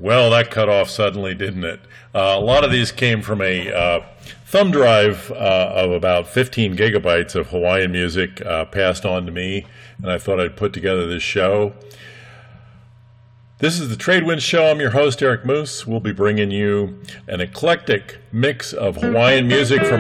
Well, that cut off suddenly, didn't it? A lot of these came from a thumb drive of about 15 gigabytes of Hawaiian music passed on to me, and I thought I'd put together this show. This is the Tradewinds Show. I'm your host, Eric Moose. We'll be bringing you an eclectic mix of Hawaiian music from